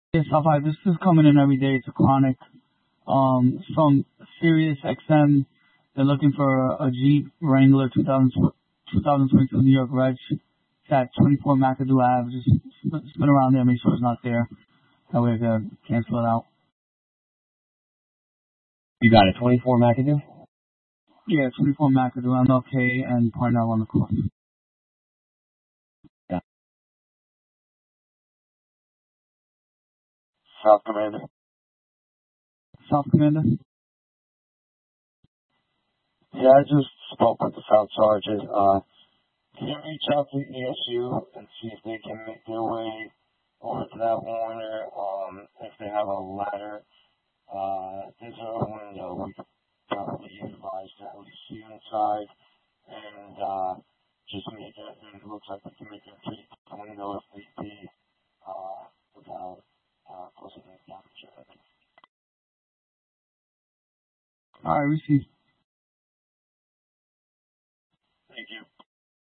Yes, Alpha, this is coming in every day. It's a chronic. From Sirius XM, they're looking for a Jeep Wrangler 2022 New York Reg. It's at 24 McAdoo Ave. Just spin around there, make sure it's not there. That way I can cancel it out. You got it, 24 McAdoo? Yeah, 24 McAdoo, MLK, and Parnell on the course. Yeah. South Commander. South Commander? Yeah, I just spoke with the South Sergeant. Can you reach out to ESU and see if they can make their way over to that Warner, if they have a ladder? There's a window we could probably utilize to at least see inside, and just make it looks like we can make it pretty window if they be, without causing any damage or anything. Alright, receive. Thank you.